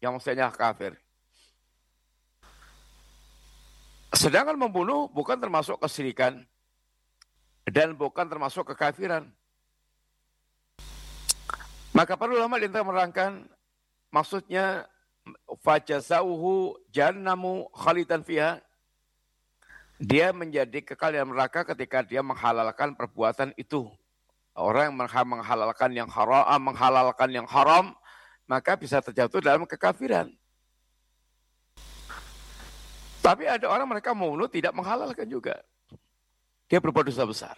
yang maksudnya kafir. Sedangkan membunuh bukan termasuk kesyirikan dan bukan termasuk kekafiran. Maka para ulama di antara menerangkan maksudnya fajazauhu jahannamu khalidan fiha. Dia menjadi kekal dalam neraka ketika dia menghalalkan perbuatan itu. Orang yang menghalalkan yang haram, maka bisa terjatuh dalam kekafiran. Tapi ada orang mereka membunuh tidak menghalalkan juga. Dia berbuat dosa besar.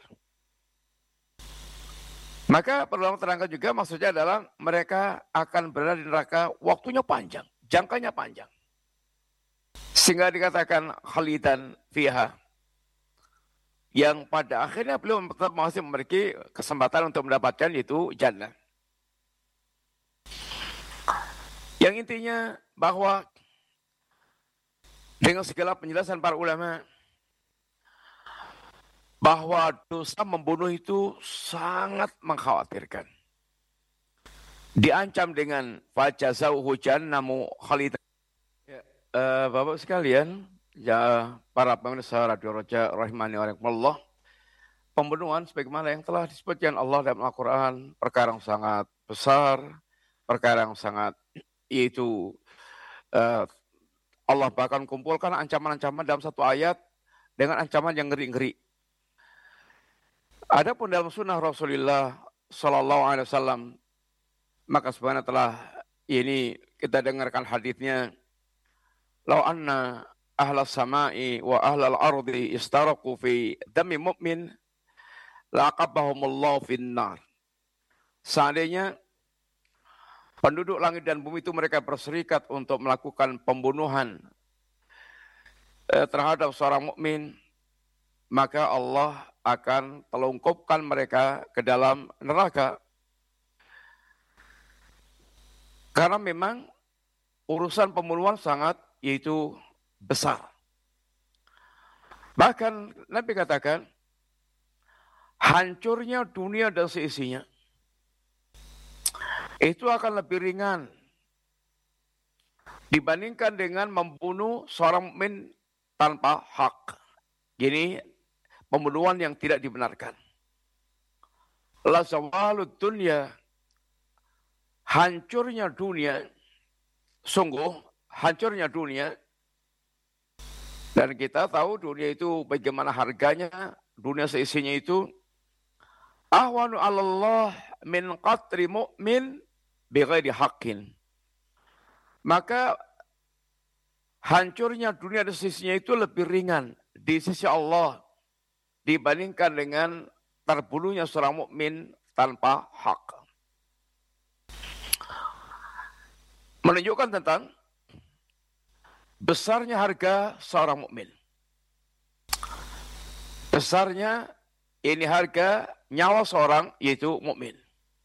Maka perlu terangkan juga maksudnya adalah mereka akan berada di neraka waktunya panjang, jangkanya panjang. Sehingga dikatakan khalidan fiha. Yang pada akhirnya beliau masih memiliki kesempatan untuk mendapatkan itu jannah. Yang intinya bahwa dengan segala penjelasan para ulama bahwa dosa membunuh itu sangat mengkhawatirkan. Diancam dengan fajazauhu jahannamu khalidan. Bapak sekalian, ya para pemirsa Radio Roja rahimani wa rahimakumullah, pembunuhan sebagaimana yang telah disebutkan Allah dalam Al-Qur'an, perkara yang sangat besar, perkara yang sangat yaitu Allah bahkan kumpulkan ancaman-ancaman dalam satu ayat dengan ancaman yang ngeri-ngeri. Adapun dalam sunnah Rasulullah Sallallahu Alaihi Wasallam, maka sebenarnya telah ini kita dengarkan hadisnya, "Lau anna ahlas samai wa ahlal ardi istaraku fi dami mu'min laqabbahumullahu finnar." Seandainya penduduk langit dan bumi itu mereka berserikat untuk melakukan pembunuhan terhadap seorang mukmin, maka Allah akan telungkupkan mereka ke dalam neraka. Karena memang urusan pembunuhan sangat yaitu besar. Bahkan Nabi katakan, hancurnya dunia dan seisinya itu akan lebih ringan dibandingkan dengan membunuh seorang mukmin tanpa hak. Ini pembunuhan yang tidak dibenarkan. La zawalud dunya, hancurnya dunia, sungguh hancurnya dunia. Dan kita tahu dunia itu bagaimana harganya, dunia seisinya itu ahwanu 'alallah min qatri mu'min bighairi haqqin. Maka hancurnya dunia dan seisinya itu lebih ringan di sisi Allah dibandingkan dengan terbunuhnya seorang mukmin tanpa hak. Menunjukkan tentang besarnya harga seorang mukmin. Besarnya ini harga nyawa seorang yaitu mukmin.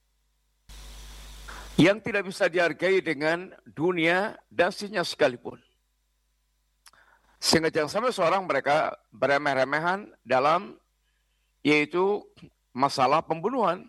Yang tidak bisa dihargai dengan dunia dan sisinya sekalipun. Sehingga jangan sampai seorang mereka beremeh-remehan dalam yaitu masalah pembunuhan.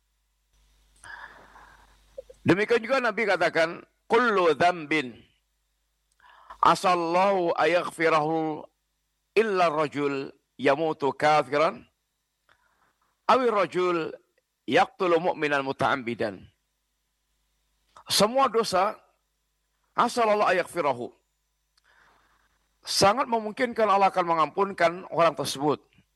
Demikian juga Nabi katakan, kullu dzambin asallahu ayaghfirahu illa rajul yamutu kafiran awi rajul yaqtulu mu'minan muta'ambidan. Semua dosa asallahu ayaghfirahu, sangat memungkinkan Allah akan mengampunkan orang tersebut.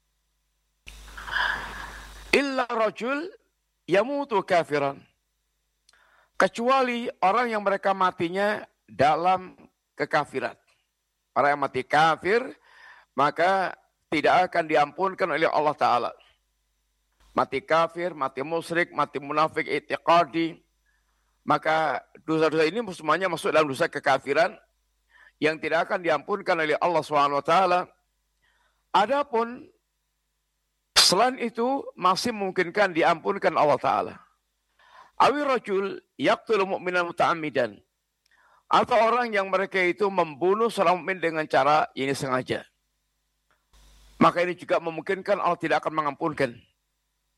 Illa rajul yamutu kafiran, kecuali orang yang mereka matinya dalam kekafiran. Orang yang mati kafir, maka tidak akan diampunkan oleh Allah Ta'ala. Mati kafir, mati musyrik, mati munafik, i'tiqadi, maka dosa-dosa ini semuanya masuk dalam dosa kekafiran yang tidak akan diampunkan oleh Allah SWT. Adapun selain itu masih memungkinkan diampunkan Allah Ta'ala. Awi rajul yaqtulu mu'minan muta'ammidan, atau orang yang mereka itu membunuh seorang mukmin dengan cara ini sengaja. Maka ini juga memungkinkan Allah tidak akan mengampunkan.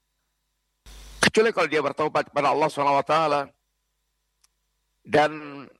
Kecuali kalau dia bertaubat kepada Allah SWT dan